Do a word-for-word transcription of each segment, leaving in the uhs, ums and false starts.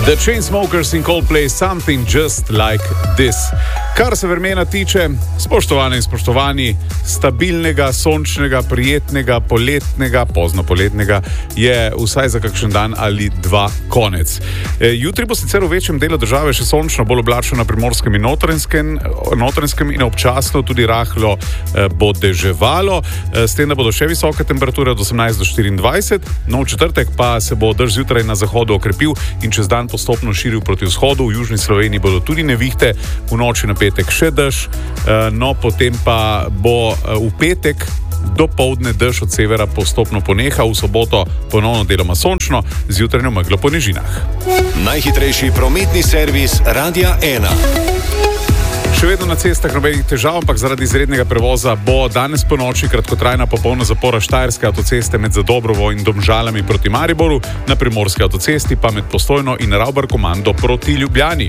The Chainsmokers in Coldplay, Something Just Like This. Kar se vremena tiče, spoštovane in spoštovani, stabilnega, sončnega, prijetnega, poletnega, pozno poletnega je vsaj za kakšen dan ali dva konec. E, jutri bo sicer v večjem delu države še sončno, bolj oblačno na Primorskem in Notranjskem, Notranjskem in občasno tudi rahlo e, bo deževalo, e, s tem, da bodo še visoke temperature od osemnajst do štiriindvajset, no v četrtek pa se bo dež zjutraj na zahodu okrepil in čez dan postopno širil proti vzhodu. V južni Sloveniji bodo tudi nevihte, v noči na petek še dež, no potem pa bo v petek do poldne dež od severa postopno poneha, v soboto ponovno deloma sončno, z jutranjo meglo po nižinah. Najhitrejši prometni servis Radia ena. Še vedno na cestah nobenih težav, ampak zaradi izrednega prevoza bo danes po noči kratkotrajna popolna zapora Štajerske avtoceste med Zadobrovo in Domžalami proti Mariboru, na Primorski avtocesti pa med Postojno in Ravbar-Komando proti Ljubljani.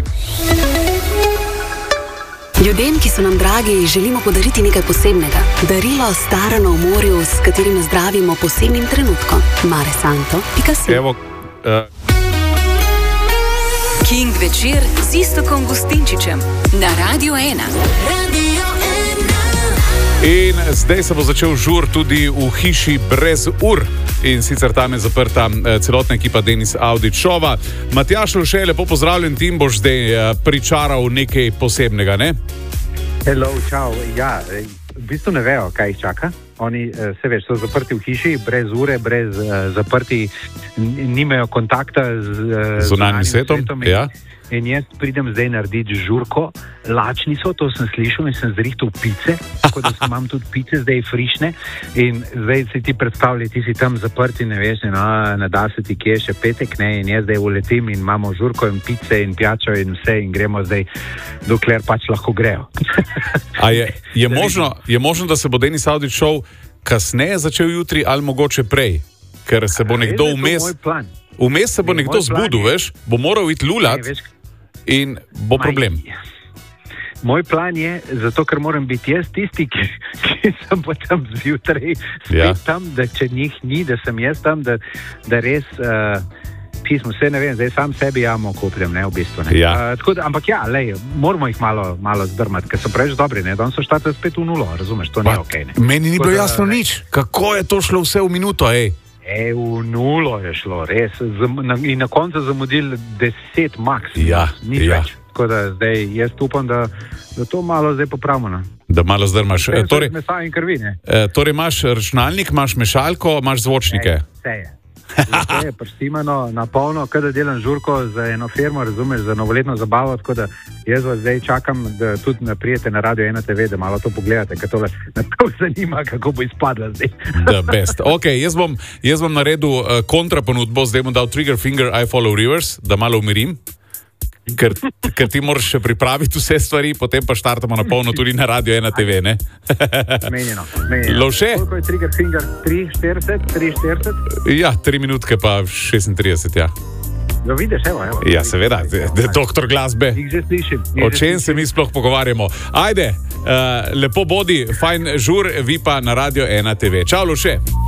Ljudem, ki so nam dragi, želimo podariti nekaj posebnega. Darilo starano v morju, s katerim zdravimo posebnim trenutkom. Mare Santo, pika si. Evo, uh... King večer z Iztokom Gustinčičem na Radio ena. Radio ena. In zdaj se bo začel žur tudi v hiši brez ur. In sicer tam je zaprta celotna ekipa Denis Audić Shova. Matjaž Lovše, lepo pozdravljen, ti boš zdaj pričaral nekaj posebnega, ne? Hello, čau. Ja, v bistvu ne vejo, kaj jih čaka. Oni, se veš, so zaprti v hiši, brez ure, brez uh, zaprti, nimajo kontakta z uh, zunanjim svetom. svetom in, ja. in jaz pridem zdaj narediti žurko. Lačni so, to sem slišal in sem zrihtal pice, tako da imam tudi pice zdaj frišne. In zdaj si ti predstavljaj, ti si tam zaprti, ne veš, no, ne da se ti kje še petek, ne, in jaz zdaj uletim in imamo žurko in pice in pijačo in vse in gremo zdaj, dokler pač lahko grejo. A je, je, možno, je možno, da se bo Denis Audić Shov kasneje začel jutri ali mogoče prej? Ker se bo nekdo vmes, vmes se bo nekdo zbudil, veš, bo moral iti lulat in bo problem. Moj plan je, zato ker moram biti jaz tisti, ki, ki sem pa tam zjutraj, spet ja. tam, da če njih ni, da sem jaz tam, da, da res uh, pismo, vse ne vem, zdaj sam sebi jamo kupljem, ne, v bistvu. Ne. Ja. Uh, tako da, ampak ja, lej, moramo jih malo, malo zdrmati, ker so preveč dobri, ne, danes so štartali spet v nulo, razumeš, to pa, ni okej. Okay, meni ni bilo jasno da, nič, kako je to šlo vse v minuto, ej? E, v nulo je šlo, res, Zam, na, in na koncu zamudili deset max, ja, nič ja. več. Tako da zdaj jaz upam, da, da to malo zdaj popravimo. Ne? Da malo zdrmaš. E, torej, mesa in krvi, ne? E, torej imaš računalnik, imaš mešalko, imaš zvočnike. E, vse je. Vse je prštimano, na polno, kada delam žurko za eno firmo, razumeš, za novoletno zabavo, tako da jaz vas zdaj čakam, da tudi prijete na Radio ena te ve, da malo to pogledate, ker tole me to zanima, kako bo izpadla zdaj. The best. Ok, jaz bom, jaz bom naredil uh, kontraponudbo, zdaj bom dal Trigger Finger, I Follow Rivers, da malo umirim. Ker, ker ti moraš še pripraviti vse stvari, potem pa štartamo na polno tudi na Radio ena te ve, ne? Menjeno, menjeno. Lovše? Koliko je Trigger Finger? tri štirideset? tri štirideset? Ja, tri minutke pa šestintrideset, ja. Jo vidiš, evo, evo. Ja, seveda, doktor glasbe. Jih že slišim. O čem se mi sploh pogovarjamo? Ajde, uh, lepo bodi, fajn žur, vi pa na Radio ena te ve. Čau, Lovše.